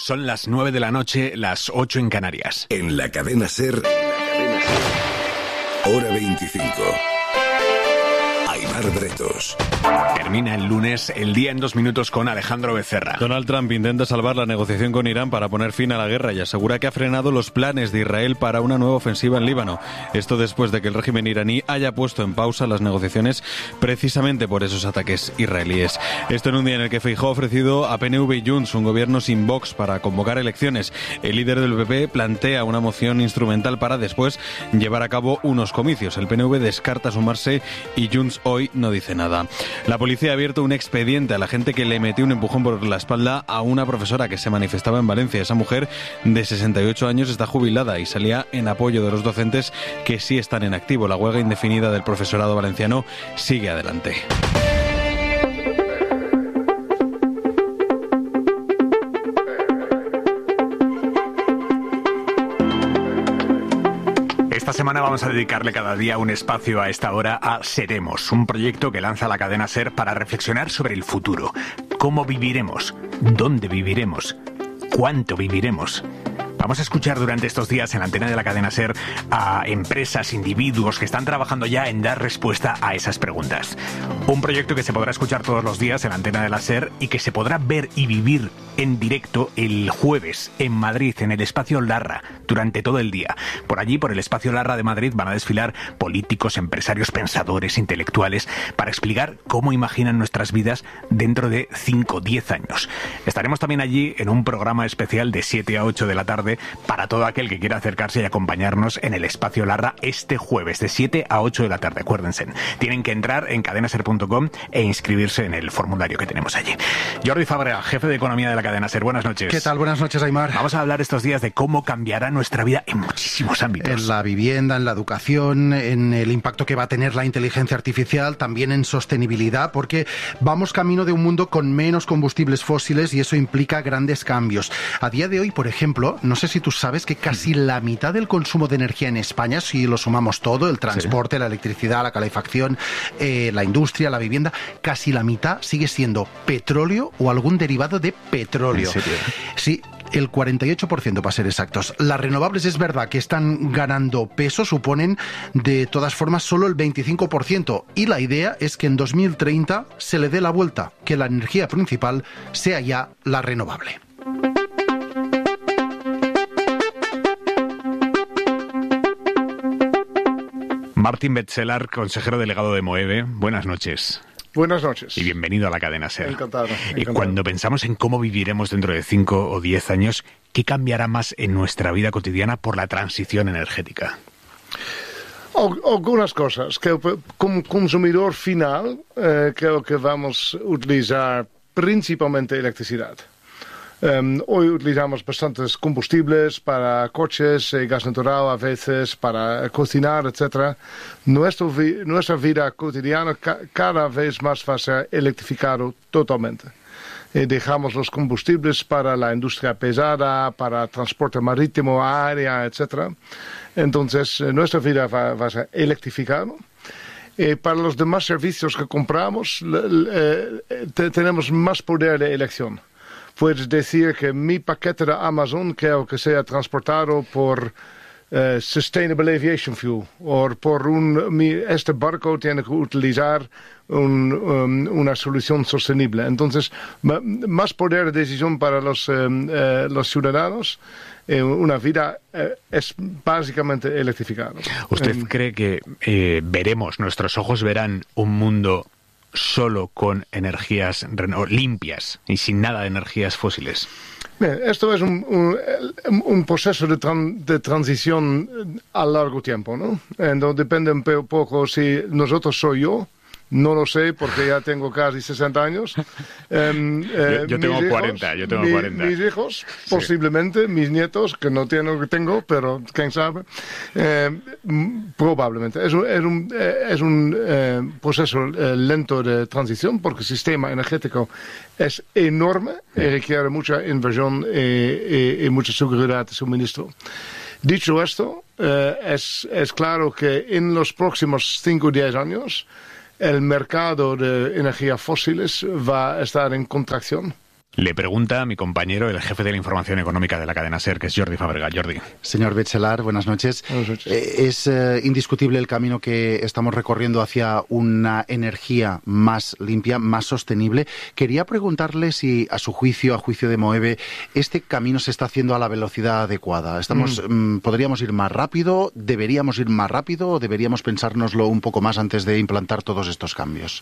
Son las 9 de la noche, las 8 en Canarias. En la cadena SER, hora 25. Aimar Bretos. Termina el lunes, el día en 2 minutos con Alejandro Becerra. Donald Trump intenta salvar la negociación con Irán para poner fin a la guerra y asegura que ha frenado los planes de Israel para una nueva ofensiva en Líbano. Esto después de que el régimen iraní haya puesto en pausa las negociaciones precisamente por esos ataques israelíes. Esto en un día en el que Feijóo ha ofrecido a PNV y Junts un gobierno sin Vox para convocar elecciones. El líder del PP plantea una moción instrumental para después llevar a cabo unos comicios. El PNV descarta sumarse y Junts hoy no dice nada. La policía ha abierto un expediente a la gente que le metió un empujón por la espalda a una profesora que se manifestaba en Valencia. Esa mujer de 68 años está jubilada y salía en apoyo de los docentes que sí están en activo. La huelga indefinida del profesorado valenciano sigue adelante. Esta semana vamos a dedicarle cada día un espacio a esta hora a Seremos, un proyecto que lanza la cadena SER para reflexionar sobre el futuro. ¿Cómo viviremos? ¿Dónde viviremos? ¿Cuánto viviremos? Vamos a escuchar durante estos días en la antena de la cadena SER a empresas, individuos que están trabajando ya en dar respuesta a esas preguntas. Un proyecto que se podrá escuchar todos los días en la antena de la SER y que se podrá ver y vivir en directo el jueves en Madrid, en el Espacio Larra, durante todo el día. Por allí, por el Espacio Larra de Madrid, van a desfilar políticos, empresarios, pensadores, intelectuales, para explicar cómo imaginan nuestras vidas dentro de 5 o 10 años. Estaremos también allí en un programa especial de 7 a 8 de la tarde para todo aquel que quiera acercarse y acompañarnos en el Espacio Larra este jueves de 7 a 8 de la tarde. Acuérdense, tienen que entrar en cadenaser.com e inscribirse en el formulario que tenemos allí. Jordi Fabra, jefe de Economía de la cadena SER, buenas noches. ¿Qué tal? Buenas noches, Aimar. Vamos a hablar estos días de cómo cambiará nuestra vida en muchísimos ámbitos. En la vivienda, en la educación, en el impacto que va a tener la inteligencia artificial, también en sostenibilidad, porque vamos camino de un mundo con menos combustibles fósiles y eso implica grandes cambios. A día de hoy, por ejemplo, no sé si tú sabes que casi la mitad del consumo de energía en España, si lo sumamos todo, el transporte, la electricidad, la calefacción, la industria, la vivienda, casi la mitad sigue siendo petróleo o algún derivado de petróleo. ¿En serio? Sí. El 48% para ser exactos. Las renovables es verdad que están ganando peso, suponen de todas formas solo el 25%. Y la idea es que en 2030 se le dé la vuelta, que la energía principal sea ya la renovable. Martín Betzelar, consejero delegado de Moeve, buenas noches. Buenas noches. Y bienvenido a la cadena SER. Encantado. Cuando pensamos en cómo viviremos dentro de 5 o 10 años, ¿qué cambiará más en nuestra vida cotidiana por la transición energética? Algunas cosas. Que como consumidor final, creo que vamos a utilizar principalmente electricidad. Hoy utilizamos bastantes combustibles para coches, gas natural a veces, para cocinar, etc. Nuestra vida cotidiana cada vez más va a ser electrificado totalmente. Dejamos los combustibles para la industria pesada, para transporte marítimo, aérea, etc. Entonces, nuestra vida va a ser electrificada. Para los demás servicios que compramos, tenemos más poder de elección. Puedes decir que mi paquete de Amazon quiero que sea transportado por Sustainable Aviation Fuel, o por este barco tiene que utilizar una solución sostenible. Entonces, más poder de decisión para los ciudadanos. Una vida es básicamente electrificada. ¿Usted cree que nuestros ojos verán un mundo solo con energías limpias y sin nada de energías fósiles? Esto es un proceso de transición a largo tiempo, ¿no? Entonces depende un poco si nosotros soy yo. No lo sé porque ya tengo casi 60 años. Yo tengo 40. Mis hijos, posiblemente, mis nietos, que no tengo, pero quién sabe, probablemente. Es un proceso lento de transición porque el sistema energético es enorme y requiere mucha inversión y mucha seguridad de suministro. Dicho esto, es claro que en los próximos 5 o 10 años el mercado de energías fósiles va a estar en contracción. Le pregunta a mi compañero, el jefe de la información económica de la cadena SER, que es Jordi Fàbrega. Jordi. Señor Bechelar, buenas noches. Buenas noches. Es indiscutible el camino que estamos recorriendo hacia una energía más limpia, más sostenible. Quería preguntarle si, a juicio de Moeve, este camino se está haciendo a la velocidad adecuada. ¿Podríamos ir más rápido? ¿Deberíamos ir más rápido? ¿O deberíamos pensárnoslo un poco más antes de implantar todos estos cambios?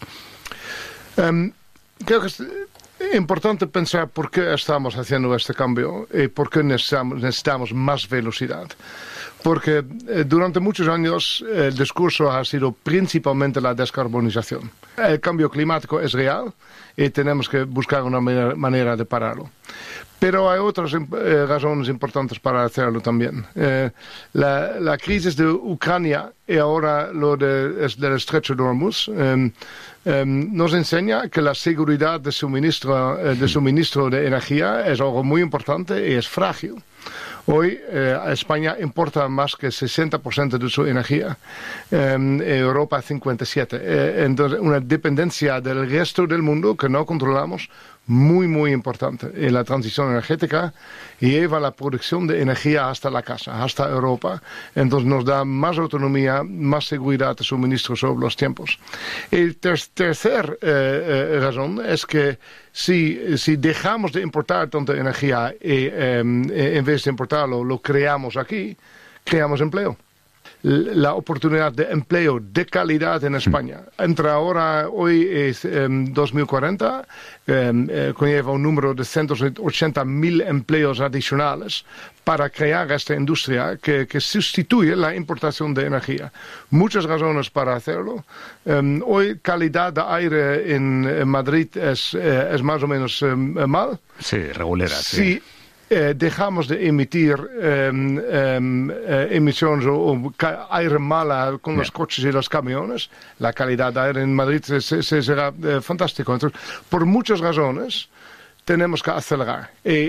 Creo que es importante pensar por qué estamos haciendo este cambio y por qué necesitamos más velocidad. Porque durante muchos años el discurso ha sido principalmente la descarbonización. El cambio climático es real y tenemos que buscar una manera de pararlo. Pero hay otras razones importantes para hacerlo también. La crisis de Ucrania y ahora lo del estrecho de Hormuz nos enseña que la seguridad de suministro de energía es algo muy importante y es frágil. Hoy España importa más que 60% de su energía, Europa 57%. Entonces, una dependencia del resto del mundo que no controlamos muy, muy importante. Y la transición energética lleva la producción de energía hasta la casa, hasta Europa. Entonces nos da más autonomía, más seguridad de suministro sobre los tiempos. Y tercer razón es que si dejamos de importar tanta energía y en vez de importarlo, lo creamos aquí, creamos empleo. La oportunidad de empleo de calidad en España. Hoy es 2040, conlleva un número de 180.000 empleos adicionales para crear esta industria que sustituye la importación de energía. Muchas razones para hacerlo. Hoy calidad de aire en Madrid es más o menos mal. Sí, regulera. Sí. Dejamos de emitir emisiones o aire mala con los coches y los camiones, la calidad de aire en Madrid será fantástico. Entonces, por muchas razones, tenemos que acelerar.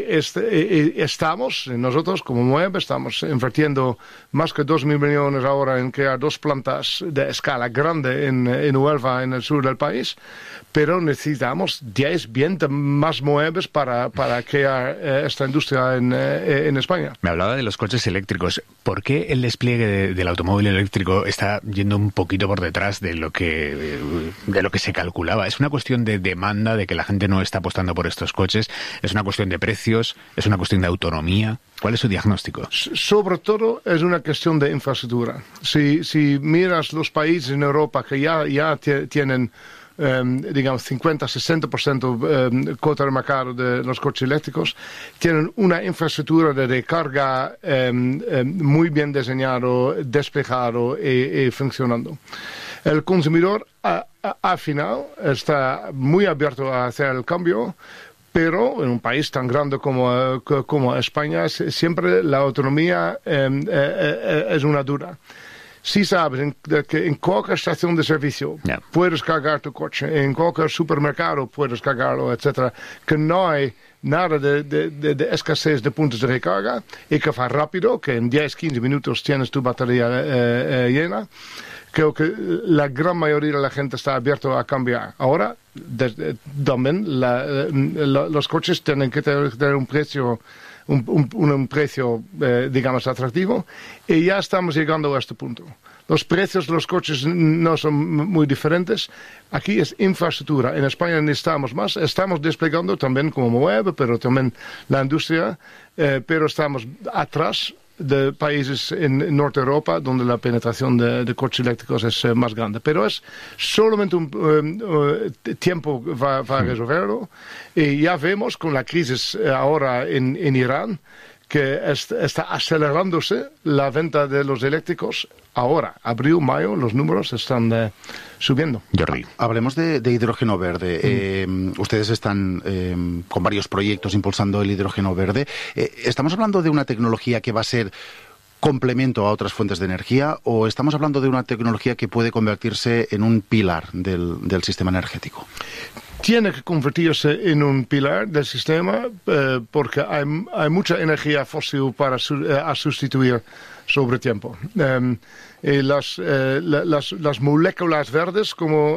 Nosotros como Moeve estamos invirtiendo más que 2.000 millones ahora en crear 2 plantas de escala grande en Huelva, en el sur del país, pero necesitamos 20 más Moeves para crear esta industria en España. Me hablaba de los coches eléctricos. ¿Por qué el despliegue del automóvil eléctrico está yendo un poquito por detrás de lo que se calculaba? ¿Es una cuestión de demanda, de que la gente no está apostando por estos coches? ¿Es una cuestión de precios? ¿Es una cuestión de autonomía? ¿Cuál es su diagnóstico? Sobre todo es una cuestión de infraestructura. Si miras los países en Europa que ya tienen digamos 50-60% cuota de mercado de los coches eléctricos, tienen una infraestructura de recarga muy bien diseñado, desplegado y funcionando. El consumidor al final está muy abierto a hacer el cambio, pero en un país tan grande como España siempre la autonomía es una duda. Si sabes que en cualquier estación de servicio puedes cargar tu coche, en cualquier supermercado puedes cargarlo, etcétera, que no hay nada de escasez de puntos de recarga y que va rápido, que en 10-15 minutos tienes tu batería llena, creo que la gran mayoría de la gente está abierta a cambiar. Ahora, también los coches tienen que tener un precio digamos, atractivo, y ya estamos llegando a este punto. Los precios de los coches no son muy diferentes. Aquí es infraestructura. En España necesitamos más. Estamos desplegando también como Moeve, pero también la industria, pero estamos atrás de países en Norte Europa donde la penetración de coches eléctricos es más grande. Pero es solamente un tiempo va a resolverlo. Y ya vemos con la crisis ahora en Irán que está acelerándose la venta de los eléctricos. Ahora, abril, mayo, los números están subiendo. Jordi. Hablemos de hidrógeno verde. Ustedes están con varios proyectos impulsando el hidrógeno verde. ¿Estamos hablando de una tecnología que va a ser complemento a otras fuentes de energía o estamos hablando de una tecnología que puede convertirse en un pilar del sistema energético? tiene que convertirse en un pilar del sistema porque hay mucha energía fósil a sustituir sobre tiempo. Y las moléculas verdes, como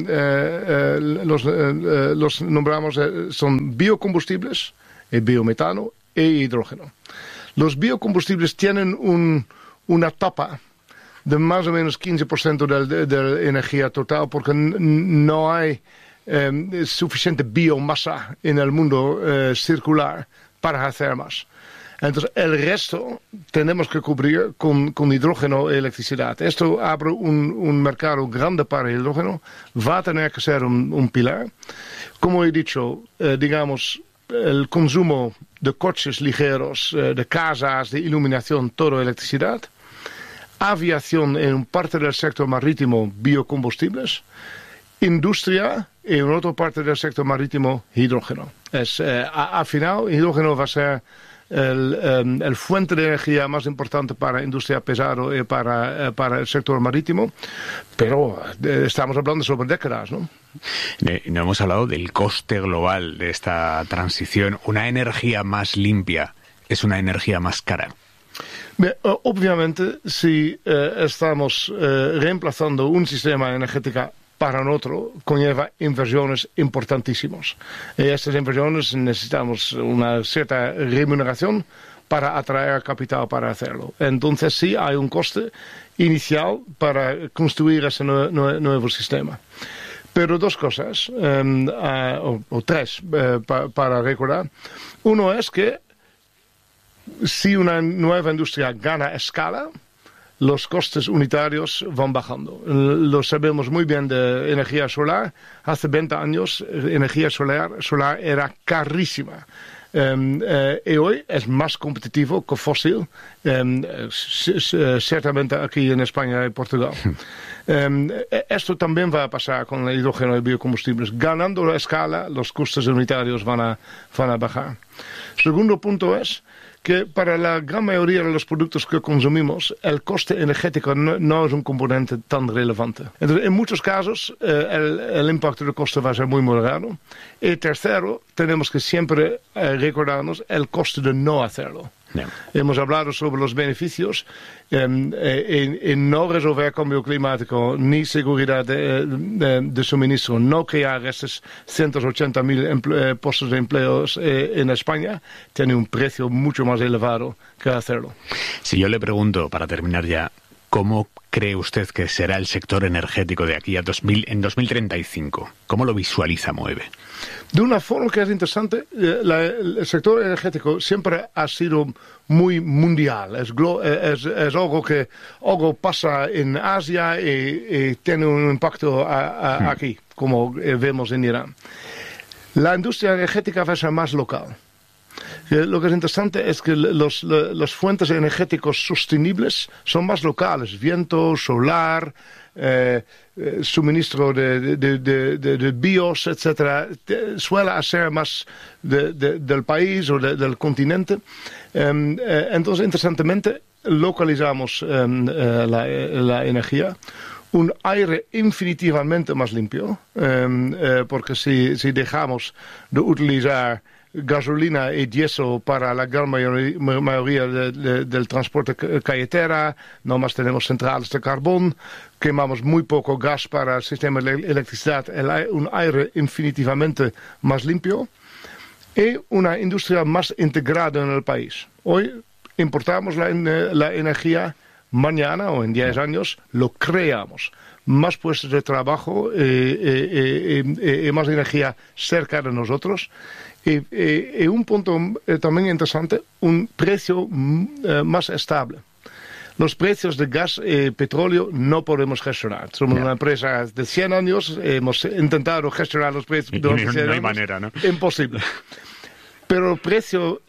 los nombramos, son biocombustibles, biometano e hidrógeno. Los biocombustibles tienen una tapa de más o menos 15% de la energía total porque no hay suficiente biomasa en el mundo circular para hacer más. Entonces, el resto tenemos que cubrir con hidrógeno y electricidad. Esto abre un mercado grande para el hidrógeno. Va a tener que ser un pilar. Como he dicho, digamos, el consumo de coches ligeros, de casas, de iluminación, todo electricidad. Aviación en parte del sector marítimo, biocombustibles. Industria y en otra parte del sector marítimo, hidrógeno. Al final, hidrógeno va a ser el fuente de energía más importante para industria pesada y para el sector marítimo, pero estamos hablando sobre décadas, ¿no? No hemos hablado del coste global de esta transición. ¿Una energía más limpia es una energía más cara? Obviamente, si estamos reemplazando un sistema energético para otro, conlleva inversiones importantísimas. Y estas inversiones necesitamos una cierta remuneración para atraer capital para hacerlo. Entonces sí hay un coste inicial para construir ese nuevo sistema. Pero dos cosas, o tres, para recordar. Uno es que si una nueva industria gana escala, los costes unitarios van bajando. Lo sabemos muy bien de energía solar. Hace 20 años, energía solar era carísima. Y hoy es más competitivo que fósil, ciertamente aquí en España y Portugal. Esto también va a pasar con el hidrógeno y biocombustibles. Ganando la escala, los costes unitarios van a bajar. Segundo punto es que para la gran mayoría de los productos que consumimos, el coste energético no es un componente tan relevante. Entonces, en muchos casos, el impacto del coste va a ser muy moderado. Y tercero, tenemos que siempre recordarnos el coste de no hacerlo. Yeah. Hemos hablado sobre los beneficios en no resolver cambio climático ni seguridad de suministro, no crear estos 180.000 puestos de empleos en España, tiene un precio mucho más elevado que hacerlo. Si yo le pregunto, para terminar ya, ¿cómo cree usted que será el sector energético de aquí en 2035? ¿Cómo lo visualiza Moeve? De una forma que es interesante, el sector energético siempre ha sido muy mundial. Es algo que algo pasa en Asia y tiene un impacto aquí, como vemos en Irán. La industria energética va a ser más local. Lo que es interesante es que los fuentes energéticos sostenibles son más locales, viento, solar, suministro de bios, etcétera, suele ser más del país o del continente. Entonces, interesantemente, localizamos la energía. Un aire infinitivamente más limpio, porque si dejamos de utilizar gasolina y diésel para la gran mayoría del transporte carretera, nomás tenemos centrales de carbón, quemamos muy poco gas para el sistema de electricidad, un aire infinitivamente más limpio y una industria más integrada en el país. Hoy importamos la energía, mañana o en 10 años lo creamos. Más puestos de trabajo y más energía cerca de nosotros. Y un punto también interesante, un precio más estable. Los precios de gas y petróleo no podemos gestionar. Somos una empresa de 100 años, hemos intentado gestionar los precios durante 100 años. No hay manera, ¿no? Imposible. Pero el precio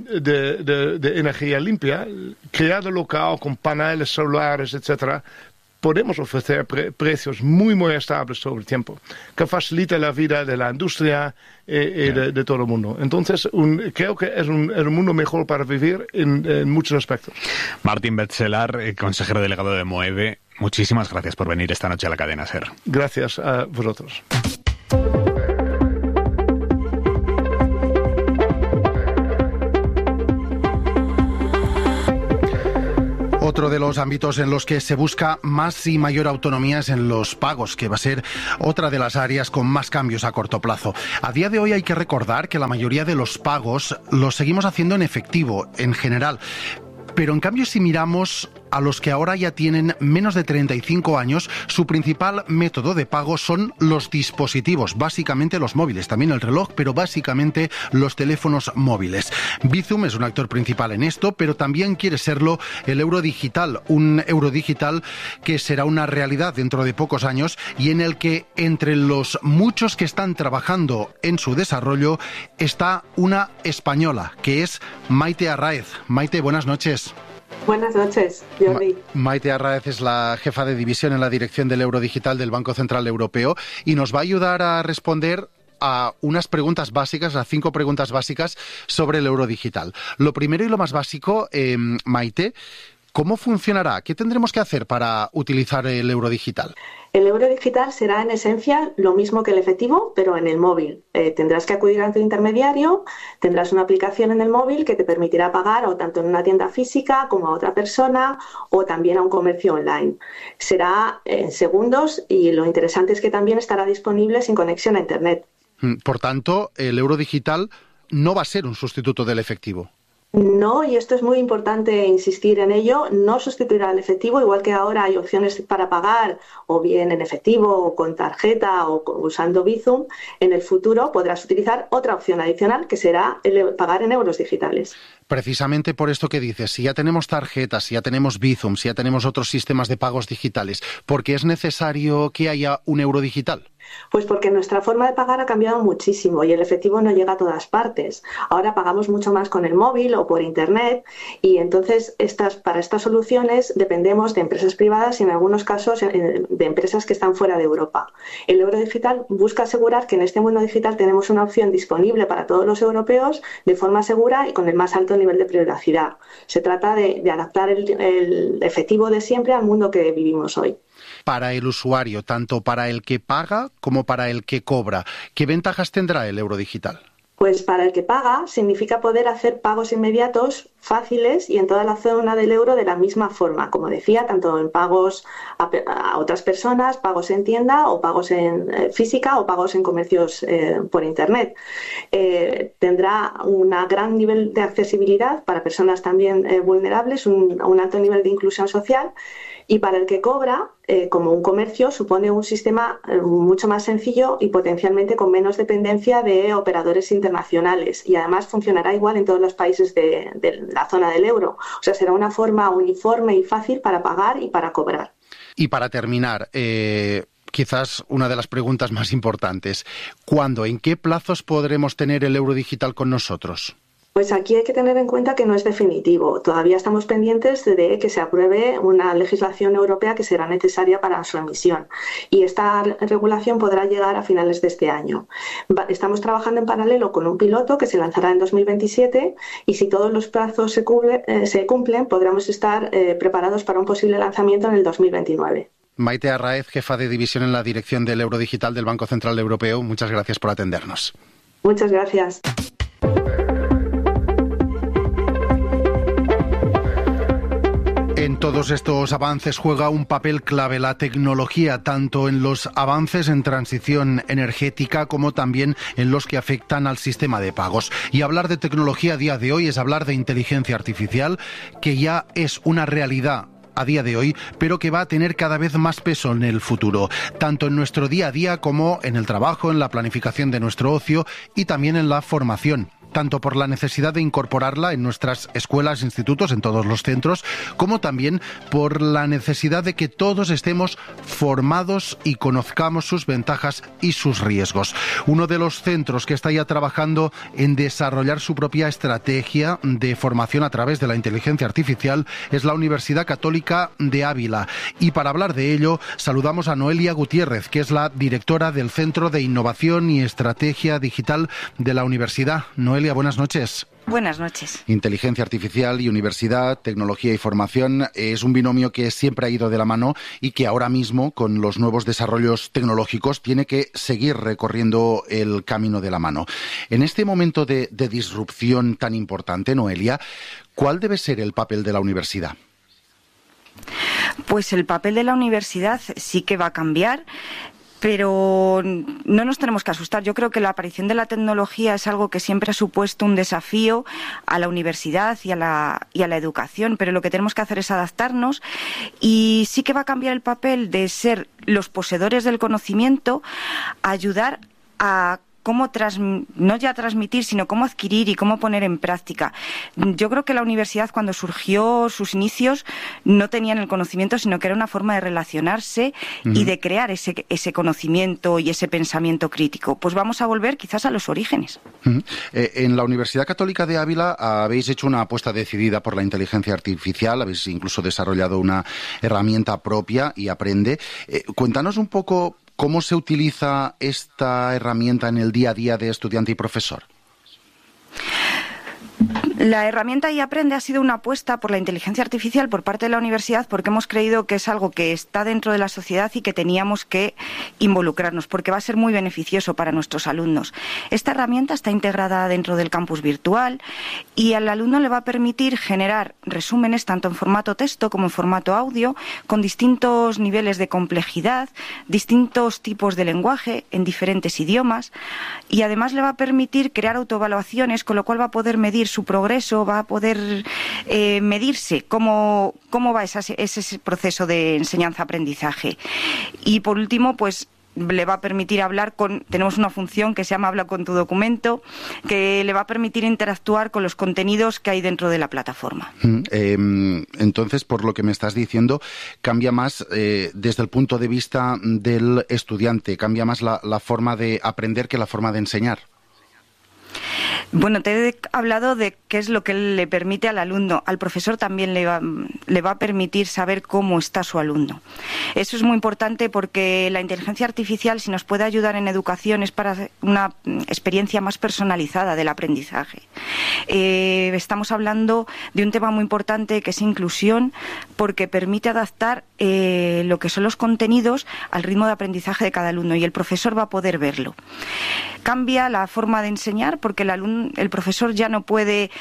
de energía limpia, creado local con paneles solares, etcétera, podemos ofrecer precios muy, muy estables sobre el tiempo, que facilita la vida de la industria y de todo el mundo. Entonces, creo que es un mundo mejor para vivir en muchos aspectos. Martín Betzelar, consejero delegado de Moeve, muchísimas gracias por venir esta noche a la cadena SER. Gracias a vosotros. Otro de los ámbitos en los que se busca más y mayor autonomía es en los pagos, que va a ser otra de las áreas con más cambios a corto plazo. A día de hoy hay que recordar que la mayoría de los pagos los seguimos haciendo en efectivo, en general. Pero en cambio, si miramos a los que ahora ya tienen menos de 35 años, su principal método de pago son los dispositivos, básicamente los móviles, también el reloj, pero básicamente los teléfonos móviles. Bizum es un actor principal en esto, pero también quiere serlo el euro digital, un euro digital que será una realidad dentro de pocos años y en el que entre los muchos que están trabajando en su desarrollo está una española, que es Maite Arráez. Maite, buenas noches. Buenas noches, Jordi. Maite Arráez es la jefa de división en la dirección del Euro Digital del Banco Central Europeo y nos va a ayudar a responder a unas preguntas básicas, a 5 preguntas básicas sobre el euro digital. Lo primero y lo más básico, Maite, ¿cómo funcionará? ¿Qué tendremos que hacer para utilizar el euro digital? El euro digital será en esencia lo mismo que el efectivo, pero en el móvil. Tendrás que acudir a tu intermediario, tendrás una aplicación en el móvil que te permitirá pagar o tanto en una tienda física como a otra persona o también a un comercio online. Será en segundos y lo interesante es que también estará disponible sin conexión a Internet. Por tanto, el euro digital no va a ser un sustituto del efectivo. No, y esto es muy importante insistir en ello, no sustituirá al efectivo, igual que ahora hay opciones para pagar o bien en efectivo o con tarjeta o usando Bizum. En el futuro podrás utilizar otra opción adicional que será el pagar en euros digitales. Precisamente por esto que dices, si ya tenemos tarjetas, si ya tenemos Bizum, si ya tenemos otros sistemas de pagos digitales, ¿por qué es necesario que haya un euro digital? Pues porque nuestra forma de pagar ha cambiado muchísimo y el efectivo no llega a todas partes. Ahora pagamos mucho más con el móvil o por Internet y entonces para estas soluciones dependemos de empresas privadas y en algunos casos de empresas que están fuera de Europa. El euro digital busca asegurar que en este mundo digital tenemos una opción disponible para todos los europeos de forma segura y con el más alto nivel de privacidad. Se trata de adaptar el efectivo de siempre al mundo que vivimos hoy. Para el usuario, tanto para el que paga como para el que cobra, ¿qué ventajas tendrá el euro digital? Pues para el que paga significa poder hacer pagos inmediatos, fáciles y en toda la zona del euro de la misma forma. Como decía, tanto en pagos a otras personas, pagos en tienda o pagos en física o pagos en comercios por Internet. Tendrá un gran nivel de accesibilidad para personas también vulnerables, un alto nivel de inclusión social. Y para el que cobra, como un comercio, supone un sistema mucho más sencillo y potencialmente con menos dependencia de operadores internacionales. Y además funcionará igual en todos los países de la zona del euro. O sea, será una forma uniforme y fácil para pagar y para cobrar. Y para terminar, quizás una de las preguntas más importantes. ¿Cuándo, en qué plazos podremos tener el euro digital con nosotros? Pues aquí hay que tener en cuenta que no es definitivo. Todavía estamos pendientes de que se apruebe una legislación europea que será necesaria para su emisión. Y esta regulación podrá llegar a finales de este año. Estamos trabajando en paralelo con un piloto que se lanzará en 2027 y si todos los plazos se cumplen, podremos estar preparados para un posible lanzamiento en el 2029. Maite Arráez, jefa de división en la dirección del Euro Digital del Banco Central Europeo. Muchas gracias por atendernos. Muchas gracias. En todos estos avances juega un papel clave la tecnología, tanto en los avances en transición energética como también en los que afectan al sistema de pagos. Y hablar de tecnología a día de hoy es hablar de inteligencia artificial, que ya es una realidad a día de hoy, pero que va a tener cada vez más peso en el futuro, tanto en nuestro día a día como en el trabajo, en la planificación de nuestro ocio y también en la formación. Tanto por la necesidad de incorporarla en nuestras escuelas, institutos, en todos los centros, como también por la necesidad de que todos estemos formados y conozcamos sus ventajas y sus riesgos. Uno de los centros que está ya trabajando en desarrollar su propia estrategia de formación a través de la inteligencia artificial es la Universidad Católica de Ávila. Y para hablar de ello, saludamos a Noelia Gutiérrez, que es la directora del Centro de Innovación y Estrategia Digital de la Universidad. Noelia, buenas noches. Buenas noches. Inteligencia artificial y universidad, tecnología y formación es un binomio que siempre ha ido de la mano y que ahora mismo, con los nuevos desarrollos tecnológicos, tiene que seguir recorriendo el camino de la mano. En este momento de disrupción tan importante, Noelia, ¿cuál debe ser el papel de la universidad? Pues el papel de la universidad sí que va a cambiar. Pero no nos tenemos que asustar. Yo creo que la aparición de la tecnología es algo que siempre ha supuesto un desafío a la universidad y a la educación, pero lo que tenemos que hacer es adaptarnos, y sí que va a cambiar el papel de ser los poseedores del conocimiento, a ayudar a cómo no ya transmitir, sino cómo adquirir y cómo poner en práctica. Yo creo que la universidad, cuando surgió, sus inicios, no tenían el conocimiento, sino que era una forma de relacionarse y de crear ese conocimiento y ese pensamiento crítico. Pues vamos a volver quizás a los orígenes. En la Universidad Católica de Ávila habéis hecho una apuesta decidida por la inteligencia artificial, habéis incluso desarrollado una herramienta propia, y Aprende. Cuéntanos un poco cómo se utiliza esta herramienta en el día a día de estudiante y profesor. La herramienta Aprende ha sido una apuesta por la inteligencia artificial por parte de la universidad, porque hemos creído que es algo que está dentro de la sociedad y que teníamos que involucrarnos, porque va a ser muy beneficioso para nuestros alumnos. Esta herramienta está integrada dentro del campus virtual y al alumno le va a permitir generar resúmenes tanto en formato texto como en formato audio, con distintos niveles de complejidad, distintos tipos de lenguaje en diferentes idiomas, y además le va a permitir crear autoevaluaciones, con lo cual va a poder medir su progreso, va a poder medirse cómo va ese proceso de enseñanza-aprendizaje. Y por último, pues le va a permitir tenemos una función que se llama Habla con tu documento, que le va a permitir interactuar con los contenidos que hay dentro de la plataforma. Entonces, por lo que me estás diciendo, cambia más desde el punto de vista del estudiante, cambia más la forma de aprender que la forma de enseñar. Bueno, te he hablado de qué es lo que le permite al alumno. Al profesor también le va a permitir saber cómo está su alumno. Eso es muy importante, porque la inteligencia artificial, si nos puede ayudar en educación, es para una experiencia más personalizada del aprendizaje. Estamos hablando de un tema muy importante, que es inclusión, porque permite adaptar lo que son los contenidos al ritmo de aprendizaje de cada alumno, y el profesor va a poder verlo. Cambia la forma de enseñar, porque el profesor ya no puede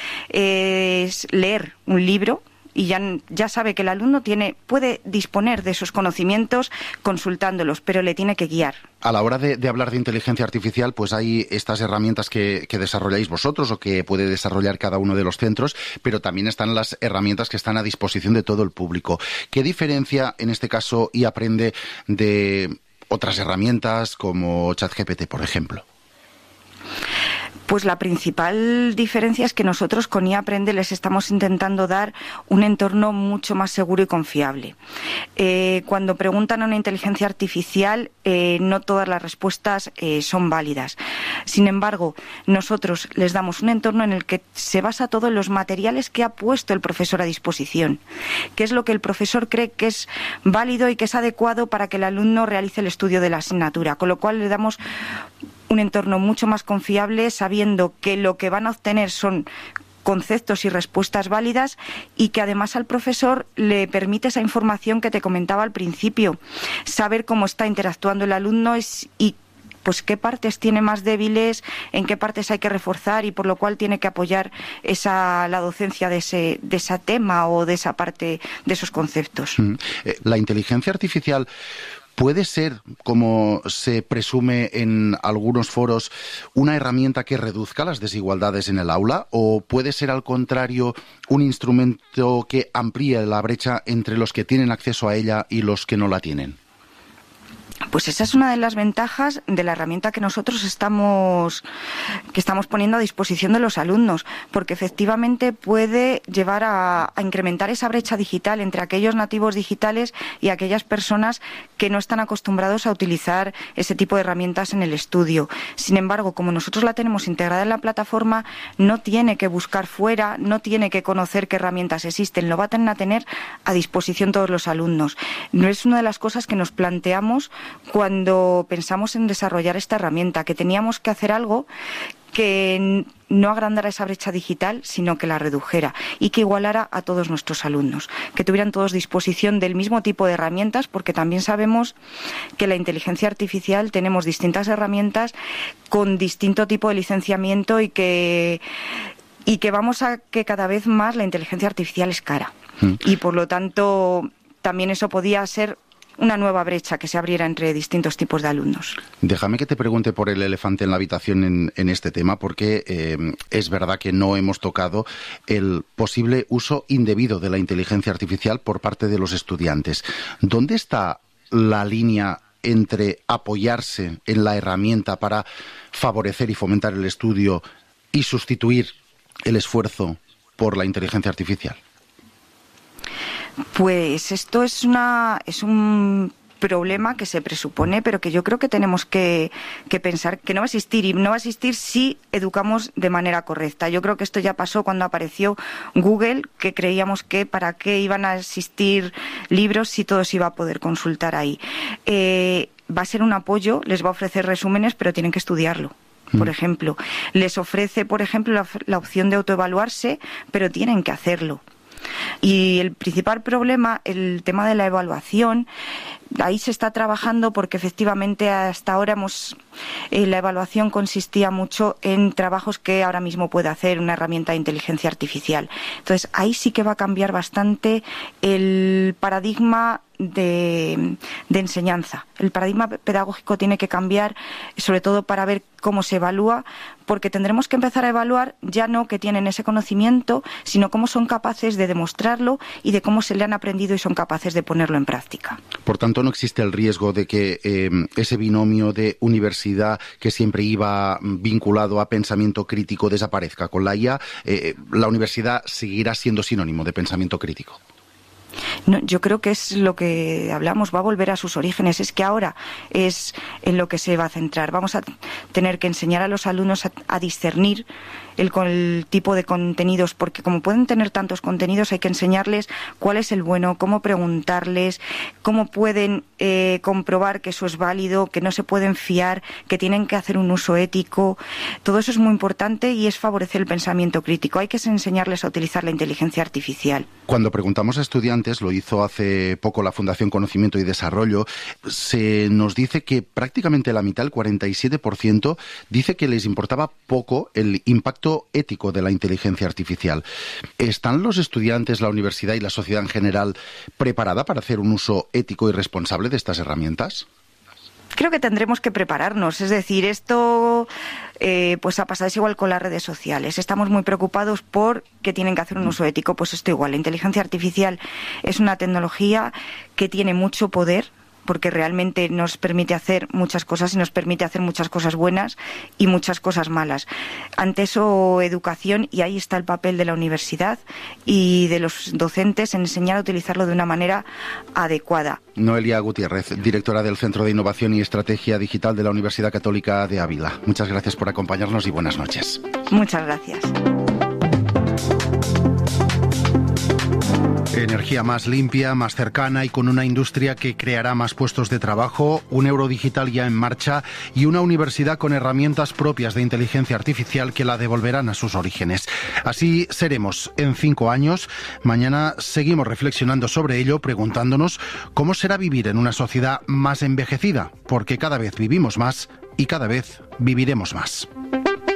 leer un libro, y ya sabe que el alumno puede disponer de esos conocimientos consultándolos, pero le tiene que guiar. A la hora de hablar de inteligencia artificial, pues hay estas herramientas que desarrolláis vosotros o que puede desarrollar cada uno de los centros, pero también están las herramientas que están a disposición de todo el público. ¿Qué diferencia, en este caso, Aprende de otras herramientas como ChatGPT, por ejemplo? Pues la principal diferencia es que nosotros con Aprende les estamos intentando dar un entorno mucho más seguro y confiable. Cuando preguntan a una inteligencia artificial, no todas las respuestas son válidas. Sin embargo, nosotros les damos un entorno en el que se basa todo en los materiales que ha puesto el profesor a disposición, que es lo que el profesor cree que es válido y que es adecuado para que el alumno realice el estudio de la asignatura, con lo cual le damos un entorno mucho más confiable, sabiendo que lo que van a obtener son conceptos y respuestas válidas, y que además al profesor le permite esa información que te comentaba al principio, saber cómo está interactuando el alumno y pues qué partes tiene más débiles, en qué partes hay que reforzar, y por lo cual tiene que apoyar la docencia de ese tema o de esa parte de esos conceptos. La inteligencia artificial ¿puede ser, como se presume en algunos foros, una herramienta que reduzca las desigualdades en el aula? ¿O puede ser, al contrario, un instrumento que amplíe la brecha entre los que tienen acceso a ella y los que no la tienen? Pues esa es una de las ventajas de la herramienta que nosotros estamos poniendo a disposición de los alumnos, porque efectivamente puede llevar a incrementar esa brecha digital entre aquellos nativos digitales y aquellas personas que no están acostumbrados a utilizar ese tipo de herramientas en el estudio. Sin embargo, como nosotros la tenemos integrada en la plataforma, no tiene que buscar fuera, no tiene que conocer qué herramientas existen, lo van a tener a disposición todos los alumnos. No es una de las cosas que nos planteamos cuando pensamos en desarrollar esta herramienta, que teníamos que hacer algo que no agrandara esa brecha digital, sino que la redujera y que igualara a todos nuestros alumnos, que tuvieran todos disposición del mismo tipo de herramientas, porque también sabemos que la inteligencia artificial tenemos distintas herramientas con distinto tipo de licenciamiento y que vamos a que cada vez más la inteligencia artificial es cara y por lo tanto también eso podía ser una nueva brecha que se abriera entre distintos tipos de alumnos. Déjame que te pregunte por el elefante en la habitación en este tema, porque es verdad que no hemos tocado el posible uso indebido de la inteligencia artificial por parte de los estudiantes. ¿Dónde está la línea entre apoyarse en la herramienta para favorecer y fomentar el estudio y sustituir el esfuerzo por la inteligencia artificial? Pues esto es un problema que se presupone, pero que yo creo que tenemos que pensar que no va a existir, y no va a existir si educamos de manera correcta. Yo creo que esto ya pasó cuando apareció Google, que creíamos que para qué iban a existir libros si todo se iba a poder consultar ahí. Va a ser un apoyo, les va a ofrecer resúmenes, pero tienen que estudiarlo. Por ejemplo, les ofrece, por ejemplo, la opción de autoevaluarse, pero tienen que hacerlo. Y el principal problema, el tema de la evaluación, ahí se está trabajando porque efectivamente hasta ahora la evaluación consistía mucho en trabajos que ahora mismo puede hacer una herramienta de inteligencia artificial. Entonces ahí sí que va a cambiar bastante el paradigma de enseñanza. El paradigma pedagógico tiene que cambiar, sobre todo para ver cómo se evalúa, porque tendremos que empezar a evaluar ya no que tienen ese conocimiento, sino cómo son capaces de demostrarlo y de cómo se le han aprendido y son capaces de ponerlo en práctica. Por tanto, no existe el riesgo de que ese binomio de universidad que siempre iba vinculado a pensamiento crítico desaparezca. Con la IA, la universidad seguirá siendo sinónimo de pensamiento crítico. No, yo creo que es lo que hablamos, va a volver a sus orígenes. Es que ahora es en lo que se va a centrar. Vamos a tener que enseñar a los alumnos a discernir el tipo de contenidos, porque como pueden tener tantos contenidos, hay que enseñarles cuál es el bueno, cómo preguntarles, cómo pueden comprobar que eso es válido, que no se pueden fiar, que tienen que hacer un uso ético. Todo eso es muy importante y es favorecer el pensamiento crítico. Hay que enseñarles a utilizar la inteligencia artificial. Cuando preguntamos a estudiantes, lo hizo hace poco la Fundación Conocimiento y Desarrollo, se nos dice que prácticamente la mitad, el 47%, dice que les importaba poco el impacto ético de la inteligencia artificial. ¿Están los estudiantes, la universidad y la sociedad en general preparada para hacer un uso ético y responsable de estas herramientas? Creo que tendremos que prepararnos, es decir, esto pues ha pasado, es igual con las redes sociales. Estamos muy preocupados por que tienen que hacer un uso ético, pues esto igual. La inteligencia artificial es una tecnología que tiene mucho poder, porque realmente nos permite hacer muchas cosas y nos permite hacer muchas cosas buenas y muchas cosas malas. Ante eso, educación, y ahí está el papel de la universidad y de los docentes en enseñar a utilizarlo de una manera adecuada. Noelia Gutiérrez, directora del Centro de Innovación y Estrategia Digital de la Universidad Católica de Ávila. Muchas gracias por acompañarnos y buenas noches. Muchas gracias. Energía más limpia, más cercana y con una industria que creará más puestos de trabajo, un euro digital ya en marcha y una universidad con herramientas propias de inteligencia artificial que la devolverán a sus orígenes. Así seremos en 5 años. Mañana seguimos reflexionando sobre ello, preguntándonos cómo será vivir en una sociedad más envejecida, porque cada vez vivimos más y cada vez viviremos más.